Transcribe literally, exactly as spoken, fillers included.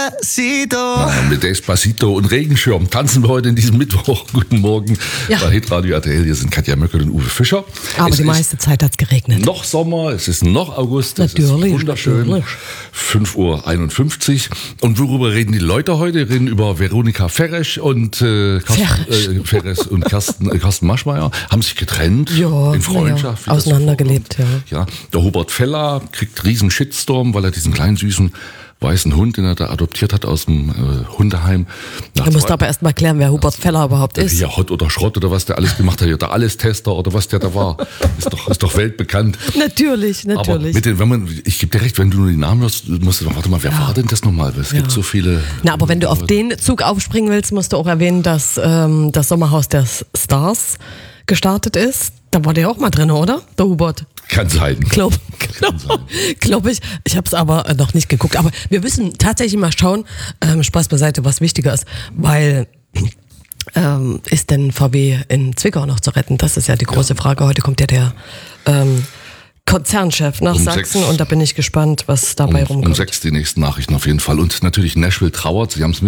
Despacito. Ja, mit Despacito und Regenschirm tanzen wir heute in diesem Mittwoch. Guten Morgen Ja. bei Hitradio R T L. Hier sind Katja Möckel und Uwe Fischer. Aber es die meiste Zeit hat's geregnet. Noch Sommer, es ist noch August, es Natürlich, ist wunderschön. natürlich. fünf Uhr einundfünfzig. Und worüber reden die Leute heute? Reden über Veronika Ferresch und äh, Carsten, äh, Ferres und Carsten, äh, Carsten Maschmeyer. Haben sich getrennt Ja, in Freundschaft. ja, wie das so auseinandergelebt, vorkommt. Ja, der Hubert Feller kriegt riesen Shitstorm, weil er diesen kleinen süßen weißen Hund, den er da adoptiert hat aus dem äh, Hundeheim. Du musst aber erst mal klären, wer Hubert Feller überhaupt ist. Ja, Hot oder Schrott oder was der alles gemacht hat, der Alles-Tester oder was der da war, ist doch, ist doch weltbekannt. Natürlich, Aber natürlich. mit den, wenn man, ich gebe dir recht, wenn du nur die Namen hörst, musst du, warte mal, wer war denn das nochmal? Es gibt so viele. Na, aber wenn du auf den Zug aufspringen willst, musst du auch erwähnen, dass ähm, das Sommerhaus der Stars gestartet ist. Da war der auch mal drin, oder? Der Hubert. Kann sein. Glaub, glaub, glaub ich. Ich habe es aber noch nicht geguckt. Aber wir müssen tatsächlich mal schauen, ähm, Spaß beiseite, was wichtiger ist. Weil ähm, ist denn V W in Zwickau noch zu retten? Das ist ja die große Frage. Heute kommt ja der ähm, Konzernchef nach Um Sachsen sechs. und da bin ich gespannt, was dabei Um, rumkommt. um sechs die nächsten Nachrichten auf jeden Fall. Und natürlich Nashville trauert. Sie haben es